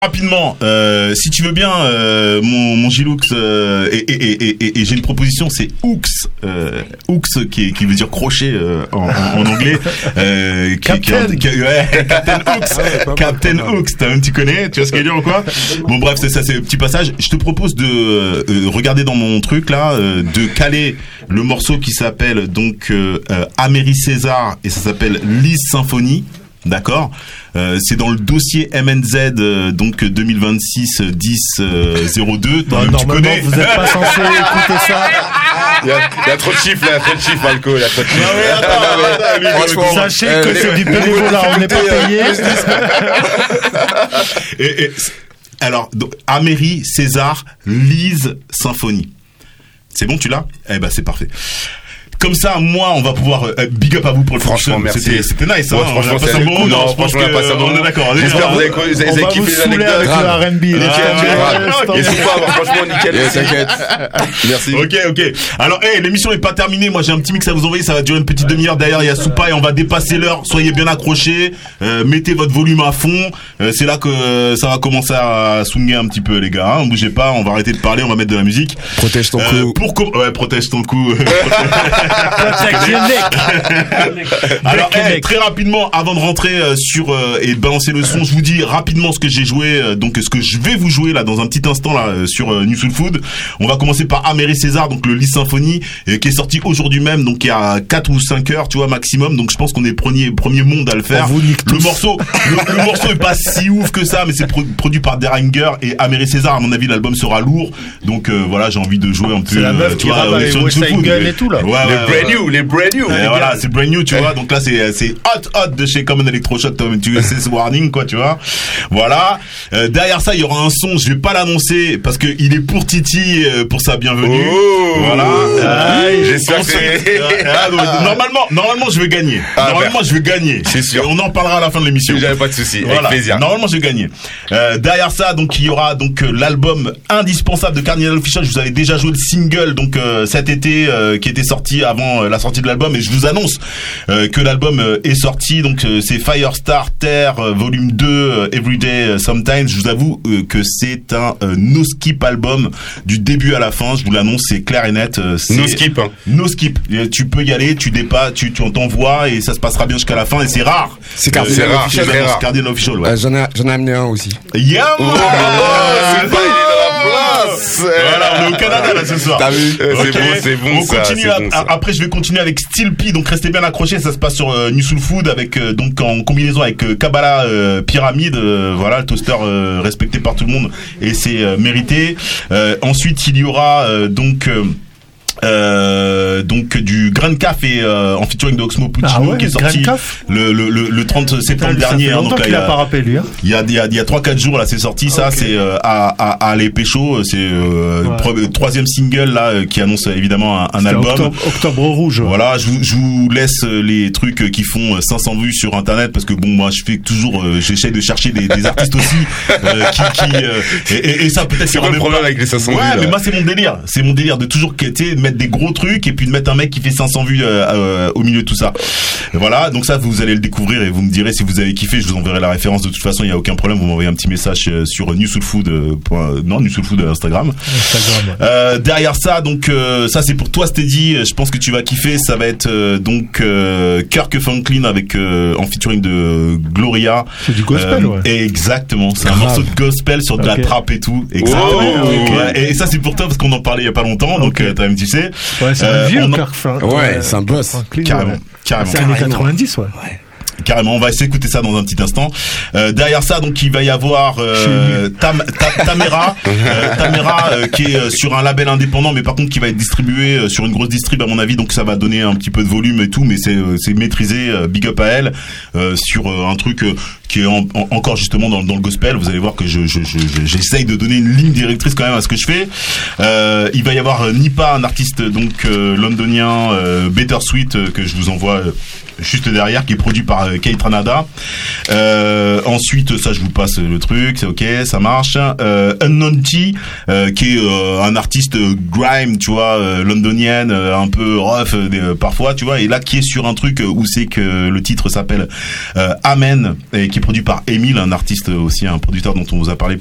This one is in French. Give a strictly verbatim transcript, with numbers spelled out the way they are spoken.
Rapidement, euh, si tu veux bien, euh, mon, mon Gilux, euh, et, et, et, et, et j'ai une proposition, c'est Hooks, euh, Hooks qui, qui veut dire crochet euh, en, en, en anglais. Euh, qui, Captain. Qui, qui, ouais, Captain Hooks, ah ouais, Captain Hooks, t'as même tu connais, tu vois ce qu'il veut dire ou quoi? Bon bref, c'est ça, c'est le petit passage. Je te propose de euh, regarder dans mon truc là, euh, de caler le morceau qui s'appelle donc euh, euh, Améry César et ça s'appelle Lise Symphonie. D'accord, euh, c'est dans le dossier M N Z euh, donc deux mille vingt-six dix zéro deux. Bah, normalement, vous n'êtes pas censé écouter ça. Il y, a, il y a trop de chiffres là, trop de chiffres, Malco, il y a trop de chiffres. Non, mais attends, attends, attends, attends, sachez euh, que c'est du bénévolat, on n'est pas payé. et, et, alors, donc, Améry César Lise Symphonie. C'est bon, tu l'as? Eh ben, c'est parfait. Comme ça, moi, on va pouvoir euh, big up à vous pour le franchement, merci. C'était, c'était nice, hein. Ouais, franchement, c'est un bon moment. Non, franchement, on a passé un bon moment. On est d'accord. J'espère que vous avez, vous avez, vous avez kiffé les anecdotes. Avec le R and B. N'hésite pas, franchement, nickel. T'inquiète. Merci. Ok, ok. Alors, hey, l'émission n'est pas terminée. Moi, j'ai un petit mix à vous envoyer. Ça va durer une petite demi-heure. Derrière, il y a Soupa et on va dépasser l'heure. Soyez bien accrochés. Euh, mettez votre volume à fond. Euh, c'est là que euh, ça va commencer à swinguer un petit peu, les gars. Hein. Bougez pas. On va arrêter de parler. On va mettre de la musique. Protège ton euh, cou. Pour com- ouais, protège ton cou. Neck. Alors, hey, très rapidement, avant de rentrer euh, sur euh, et de balancer le son, je vous dis rapidement ce que j'ai joué, euh, donc ce que je vais vous jouer là dans un petit instant là euh, sur euh, New Soul Food. On va commencer par Améry César, donc le Lise Symphonie, euh, qui est sorti aujourd'hui même, donc il y a quatre ou cinq heures, tu vois, maximum. Donc je pense qu'on est premier premier monde à le faire. Le morceau, le, le morceau est pas si ouf que ça, mais c'est pro- produit par Deringer et Améry César. À mon avis, l'album sera lourd. Donc euh, voilà, j'ai envie de jouer un peu. C'est la meuf euh, qui rabat les West Side Gun et tout là. Ouais, les ouais, brand ouais. new, les brand new. Et voilà, c'est brand new, tu vois. Donc là, c'est c'est hot hot de chez Common Electroshock, tu sais, ce warning, quoi, tu vois. Voilà. Euh, derrière ça, il y aura un son. Je vais pas l'annoncer parce que il est pour Titi, euh, pour sa bienvenue. Oh, voilà. Ah, j'espère que c'est... Ah, donc, normalement, normalement, je vais gagner. Ah, normalement, ben, je vais gagner. C'est sûr. Et on en parlera à la fin de l'émission. J'avais pas de souci. Voilà. Avec plaisir. Normalement, je vais gagner. Euh, derrière ça, donc, il y aura donc euh, l'album indispensable de Cardinal Official. Je vous avais déjà joué le single donc euh, cet été euh, qui était sorti avant euh, la sortie de l'album et je vous annonce euh, que l'album euh, est sorti. Donc euh, c'est Firestar Terre euh, volume deux euh, Everyday euh, Sometimes. Je vous avoue euh, que c'est un euh, no skip album du début à la fin. Je vous l'annonce, c'est clair et net. Euh, c'est no skip. Hein. No skip. Tu peux y aller, tu dépasses, tu tu t'envoies et ça se passera bien jusqu'à la fin et c'est rare. C'est Cardinal euh, Official. C'est rare. Cardinal Official. Ouais. Euh, j'en ai j'en ai amené un aussi. Yeah. Oh, oh, c'est pas place. Voilà, on est au Canada là ce soir. T'as vu? Okay. C'est bon, c'est bon. On ça, continue. c'est À, bon, ça. Après, je vais continuer avec Steel P. Donc restez bien accrochés. Ça se passe sur euh, New Soul Food avec euh, donc en combinaison avec euh, Kabbalah euh, Pyramide. Euh, voilà, le toaster euh, respecté par tout le monde et c'est euh, mérité. Euh, ensuite, il y aura euh, donc. Euh, Euh, donc du Grand Café euh, en featuring de Oxmo Puccino ah ouais, qui est sorti le, le, le, le trente septembre dernier. Hein, donc là, il a pas rappelé lui. Hein. Il y a il y a il y a trois quatre jours là c'est sorti ça okay. C'est euh, à à à les pécho c'est euh, ouais. pre- troisième single là euh, qui annonce évidemment un, un album. Octobre, Octobre Rouge. Voilà, je vous je vous laisse les trucs qui font cinq cents vues sur internet parce que bon moi je fais toujours euh, j'essaie de chercher des, des artistes aussi euh, qui qui euh, et, et, et ça peut-être c'est quoi le problème avec les cinq cents ouais, vues là. Mais moi c'est mon délire, c'est mon délire de toujours tu sais mettre des gros trucs et puis de mettre un mec qui fait cinq cents vues euh, euh, au milieu de tout ça. Voilà, donc ça vous allez le découvrir et vous me direz si vous avez kiffé, je vous enverrai la référence de toute façon, il y a aucun problème, vous m'envoyez un petit message sur New Soul Food euh, point, non New Soul Food Instagram. Instagram. Ouais. Euh, derrière ça donc euh, ça c'est pour toi Steady, je pense que tu vas kiffer, ça va être euh, donc euh, Kirk Franklin avec euh, en featuring de Gloria. C'est du gospel euh, ouais. Exactement, c'est un Grave. morceau de gospel sur de okay. la trap et tout. Exactement. Oh, okay. Ouais, et ça c'est pour toi parce qu'on en parlait il y a pas longtemps donc okay. euh, toi-même tu sais. Ouais, c'est euh, un vieux Kirk Franklin. Ouais, c'est un boss. Carrément, carrément. C'est années quatre-vingt-dix ouais. ouais. Carrément, on va essayer d'écouter ça dans un petit instant. Euh, derrière ça, donc il va y avoir euh, Tam, ta, Tamera, euh, Tamera euh, qui est euh, sur un label indépendant, mais par contre qui va être distribué euh, sur une grosse distrib à mon avis, donc ça va donner un petit peu de volume et tout, mais c'est euh, c'est maîtrisé, euh, big up à elle, euh, sur euh, un truc euh, qui est en, en, encore justement dans, dans le gospel. Vous allez voir que je, je, je, j'essaye de donner une ligne directrice quand même à ce que je fais. Euh, il va y avoir euh, Nipa, un artiste donc euh, londonien, euh, Better Sweet euh, que je vous envoie. Euh, juste derrière, qui est produit par euh, Kate Ranada. Euh, ensuite, ça, je vous passe le truc, c'est ok, ça marche. Euh, Unknown T, euh, qui est euh, un artiste grime, tu vois, euh, londonienne, euh, un peu rough euh, parfois, tu vois, et là qui est sur un truc où c'est que le titre s'appelle euh, Amen, et qui est produit par Emile, un artiste aussi, un producteur dont on vous a parlé